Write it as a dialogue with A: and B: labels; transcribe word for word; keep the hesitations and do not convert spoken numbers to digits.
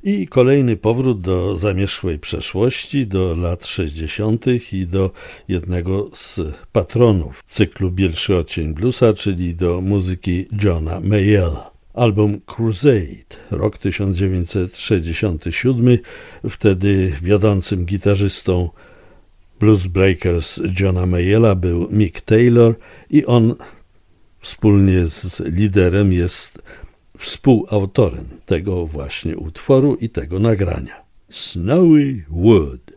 A: I kolejny powrót do zamierzchłej przeszłości, do lat sześćdziesiątych i do jednego z patronów cyklu Bielszy Odcień Bluesa, czyli do muzyki Johna Mayalla. Album Crusade, rok tysiąc dziewięćset sześćdziesiąty siódmy, wtedy wiodącym gitarzystą Blues Breakers Johna Mayalla był Mick Taylor i on wspólnie z liderem jest współautorem tego właśnie utworu i tego nagrania. Snowy Wood.